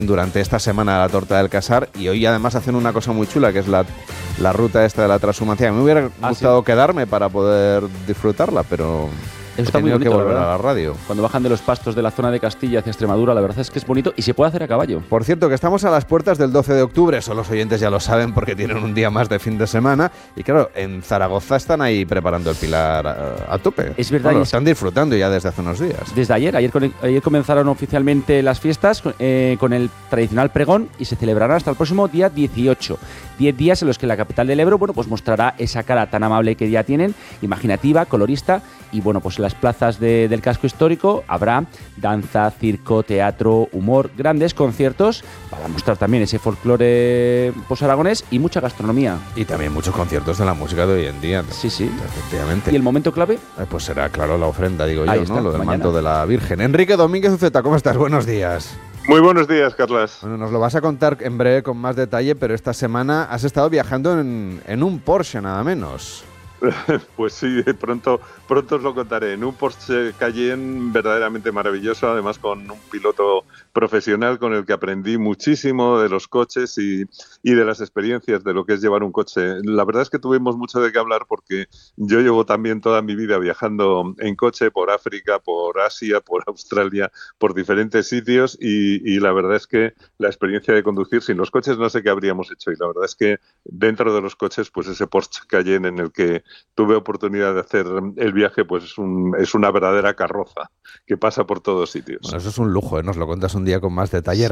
durante esta semana la torta del Casar, y hoy además hacen una cosa muy chula, que es la ruta esta de la transhumancia. Me hubiera gustado quedarme para poder disfrutarla, pero Está muy bonito, que volver a la radio. Cuando bajan de los pastos de la zona de Castilla hacia Extremadura, la verdad es que es bonito y se puede hacer a caballo. Por cierto, que estamos a las puertas del 12 de octubre, eso los oyentes ya lo saben porque tienen un día más de fin de semana, y claro, en Zaragoza están ahí preparando el Pilar a tope. Es verdad. Bueno, están disfrutando ya desde hace unos días. Desde ayer comenzaron oficialmente las fiestas con el tradicional pregón y se celebrarán hasta el próximo día 18. 10 días en los que la capital del Ebro, pues mostrará esa cara tan amable que ya tienen, imaginativa, colorista, y pues en las plazas del casco histórico habrá danza, circo, teatro, humor, grandes conciertos para mostrar también ese folclore aragonés y mucha gastronomía. Y también muchos conciertos de la música de hoy en día. Sí. Efectivamente. ¿Y el momento clave? Pues será, claro, la ofrenda, digo Ahí yo, está, ¿no? Lo del mañana. manto de la Virgen. Enrique Domínguez Uceta, ¿cómo estás? Buenos días. Muy buenos días, Carlas. Bueno, nos lo vas a contar en breve con más detalle, pero esta semana has estado viajando en un Porsche, nada menos. Pues sí, pronto os lo contaré. En un Porsche Cayenne verdaderamente maravilloso, además con un piloto profesional con el que aprendí muchísimo de los coches y de las experiencias de lo que es llevar un coche. La verdad es que tuvimos mucho de qué hablar porque yo llevo también toda mi vida viajando en coche por África, por Asia, por Australia, por diferentes sitios, y la verdad es que la experiencia de conducir sin los coches no sé qué habríamos hecho, y la verdad es que dentro de los coches, pues ese Porsche Cayenne en el que tuve oportunidad de hacer el viaje, pues es una verdadera carroza que pasa por todos sitios. Bueno, eso es un lujo, ¿eh? Nos lo cuentas un día con más detalle.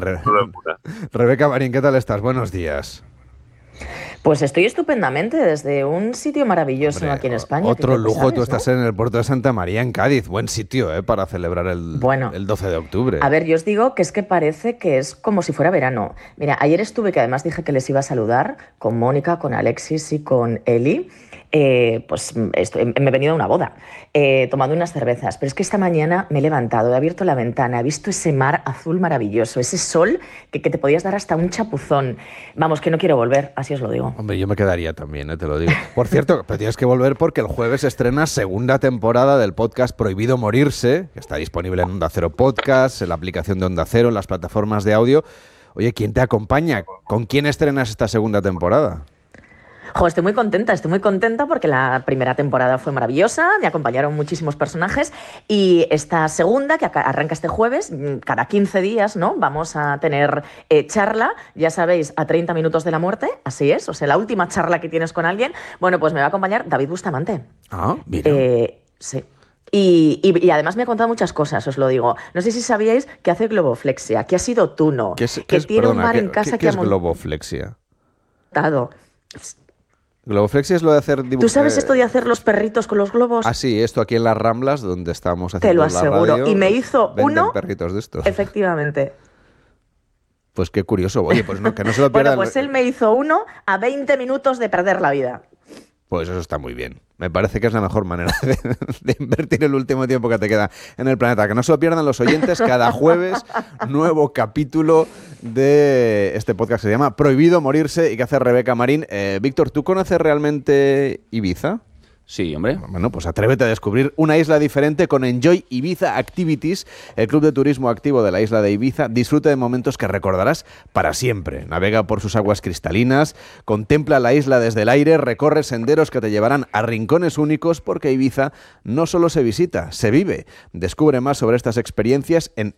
Rebeca Marín, ¿qué tal estás? Buenos días. Pues estoy estupendamente desde un sitio maravilloso. Hombre, aquí en España. Otro lujo, sabes, tú estás, ¿no?, en el puerto de Santa María, en Cádiz. Buen sitio, para celebrar el 12 de octubre. A ver, yo os digo que es que parece que es como si fuera verano. Mira, ayer estuve, que además dije que les iba a saludar, con Mónica, con Alexis y con Eli. Me he venido a una boda, tomando unas cervezas, pero es que esta mañana me he levantado, he abierto la ventana, he visto ese mar azul maravilloso, ese sol que te podías dar hasta un chapuzón. Vamos, que no quiero volver, así os lo digo. Hombre, yo me quedaría también, te lo digo. Por cierto, pero tienes que volver porque el jueves estrena segunda temporada del podcast Prohibido Morirse, que está disponible en Onda Cero Podcast, en la aplicación de Onda Cero, en las plataformas de audio. Oye, ¿quién te acompaña? ¿Con quién estrenas esta segunda temporada? Estoy muy contenta porque la primera temporada fue maravillosa, me acompañaron muchísimos personajes, y esta segunda, que arranca este jueves, cada 15 días, ¿no?, vamos a tener charla, ya sabéis, a 30 minutos de la muerte, así es, o sea, la última charla que tienes con alguien. Bueno, pues me va a acompañar David Bustamante. Ah, mira. Sí. Y además me ha contado muchas cosas, os lo digo. No sé si sabíais que hace globoflexia, que ha sido tuno, que tiene un bar en casa que es globoflexia? Montado. Globoflexia es lo de hacer dibujos. ¿Tú sabes esto de hacer los perritos con los globos? Ah, sí, esto aquí en las Ramblas, donde estamos haciendo la radio. Te lo aseguro. Y me hizo uno. Perritos de estos. Efectivamente. Pues qué curioso. Oye, pues no, que no se lo pierdan. Bueno, pues él me hizo uno a 20 minutos de perder la vida. Pues eso está muy bien. Me parece que es la mejor manera de invertir el último tiempo que te queda en el planeta. Que no se lo pierdan los oyentes. Cada jueves, nuevo capítulo de este podcast que se llama Prohibido Morirse y que hace Rebeca Marín. Víctor, ¿tú conoces realmente Ibiza? Sí, hombre. Bueno, pues atrévete a descubrir una isla diferente con Enjoy Ibiza Activities, el club de turismo activo de la isla de Ibiza. Disfruta de momentos que recordarás para siempre. Navega por sus aguas cristalinas, contempla la isla desde el aire, recorre senderos que te llevarán a rincones únicos, porque Ibiza no solo se visita, se vive. Descubre más sobre estas experiencias en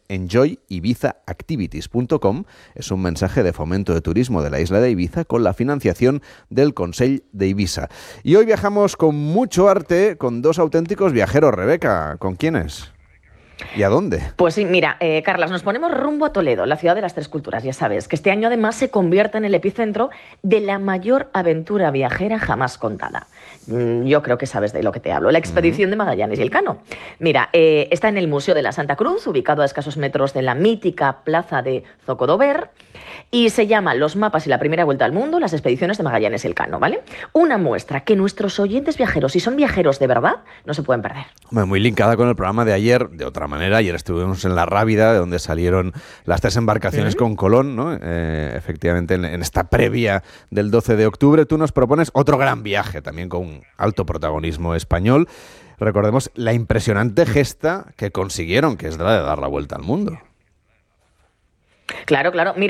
enjoyibizaactivities.com. Es un mensaje de fomento de turismo de la isla de Ibiza con la financiación del Consell de Ibiza. Y hoy viajamos con mucho arte, con dos auténticos viajeros. Rebeca, ¿con quiénes? ¿Y a dónde? Pues sí, mira, Carlas, nos ponemos rumbo a Toledo, la ciudad de las tres culturas. Ya sabes, que este año además se convierte en el epicentro de la mayor aventura viajera jamás contada. Yo creo que sabes de lo que te hablo. La expedición de Magallanes y Elcano. Mira, está en el Museo de la Santa Cruz, ubicado a escasos metros de la mítica plaza de Zocodover, y se llama Los mapas y la primera vuelta al mundo, las expediciones de Magallanes y Elcano, ¿vale? Una muestra que nuestros oyentes viajeros, si son viajeros de verdad, no se pueden perder. Muy linkada con el programa de ayer, de otra manera. Ayer estuvimos en La Rábida, de donde salieron las tres embarcaciones con Colón, ¿no? Efectivamente, en esta previa del 12 de octubre, tú nos propones otro gran viaje, también con alto protagonismo español. Recordemos la impresionante gesta que consiguieron, que es la de dar la vuelta al mundo. Claro, claro. Mira,